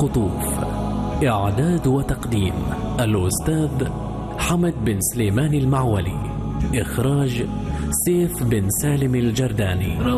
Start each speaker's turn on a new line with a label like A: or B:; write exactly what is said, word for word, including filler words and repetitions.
A: القطوف. إعداد وتقديم الأستاذ حمد بن سليمان المعولي. إخراج سيف بن سالم الجرداني.